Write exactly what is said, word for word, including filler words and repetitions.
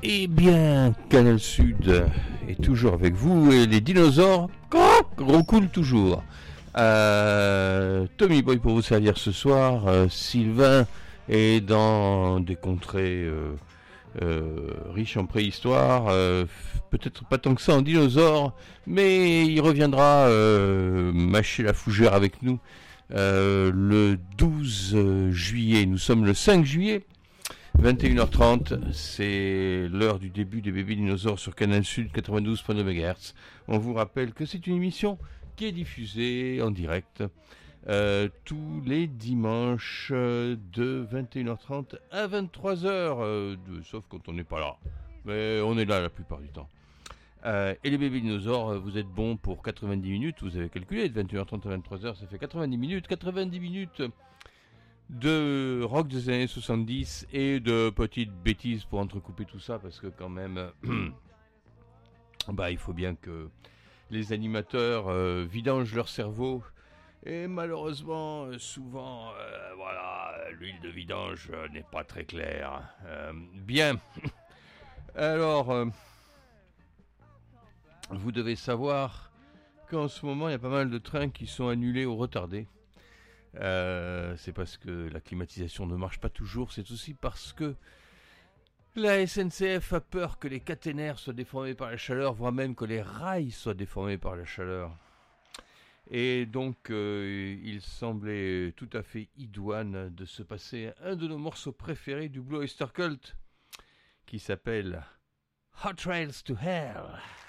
Eh bien, Canal Sud est toujours avec vous et les dinosaures recoulent toujours. Euh, Tommy Boy pour vous servir ce soir. Euh, Sylvain est dans des contrées euh, euh, riches en préhistoire. Euh, peut-être pas tant que ça en dinosaures, mais il reviendra euh, mâcher la fougère avec nous euh, le douze juillet. Nous sommes le cinq juillet. vingt et une heures trente, c'est l'heure du début des bébés dinosaures sur Canal Sud quatre-vingt-douze virgule deux mégahertz. On vous rappelle que c'est une émission qui est diffusée en direct euh, tous les dimanches euh, de vingt et une heures trente à vingt-trois heures, euh, de, sauf quand on n'est pas là. Mais on est là la plupart du temps. Euh, et les bébés dinosaures, vous êtes bons pour quatre-vingt-dix minutes, vous avez calculé, de vingt et une heures trente à vingt-trois heures, ça fait quatre-vingt-dix minutes, quatre-vingt-dix minutes de rock des années soixante-dix et de petites bêtises pour entrecouper tout ça, parce que quand même, euh, bah, il faut bien que les animateurs euh, vidangent leur cerveau, et malheureusement, souvent, euh, voilà, l'huile de vidange euh, n'est pas très claire. Euh, bien, alors, euh, vous devez savoir qu'en ce moment, il y a pas mal de trains qui sont annulés ou retardés. Euh, c'est parce que la climatisation ne marche pas toujours, c'est aussi parce que la S N C F a peur que les caténaires soient déformés par la chaleur, voire même que les rails soient déformés par la chaleur. Et donc euh, il semblait tout à fait idoine de se passer un de nos morceaux préférés du Blue Oyster Cult qui s'appelle Hot Trails to Hell.